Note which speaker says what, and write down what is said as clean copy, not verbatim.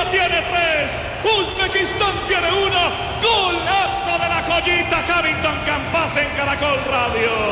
Speaker 1: Cuba tiene 3, Uzbekistán tiene 1. Golazo de la joyita Hamilton Campas en Caracol Radio.